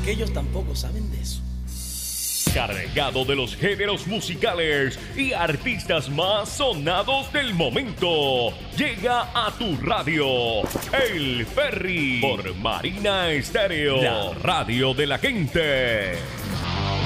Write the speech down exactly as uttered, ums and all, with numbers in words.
que ellos tampoco saben de eso. Cargado de los géneros musicales y artistas más sonados del momento, llega a tu radio El Ferry por Marina Estéreo, la radio de la gente.